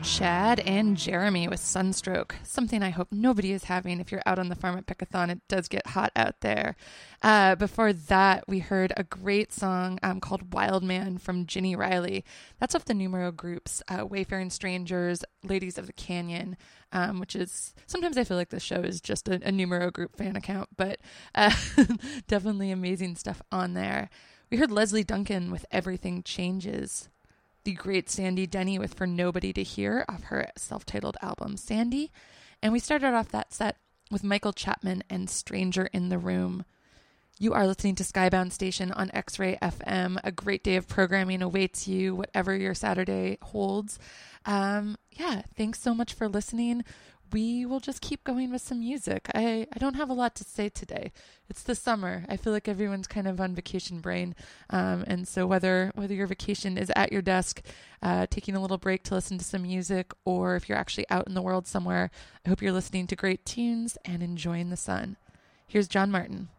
Chad and Jeremy with Sunstroke, something I hope nobody is having if you're out on the farm at Pickathon. It does get hot out there. Before that, we heard a great song called Wild Man from Ginny Riley. That's of the numero groups, Wayfaring Strangers, Ladies of the Canyon, which is, sometimes I feel like this show is just a numero group fan account, but definitely amazing stuff on there. We heard Leslie Duncan with Everything Changes. The great Sandy Denny with For Nobody to Hear off her self-titled album, Sandy. And we started off that set with Michael Chapman and Stranger in the Room. You are listening to Skybound Station on X-Ray FM. A great day of programming awaits you, whatever your Saturday holds. Thanks so much for listening. We will just keep going with some music. I don't have a lot to say today. It's the summer. I feel like everyone's kind of on vacation brain. And so whether your vacation is at your desk, taking a little break to listen to some music, or if you're actually out in the world somewhere, I hope you're listening to great tunes and enjoying the sun. Here's John Martin.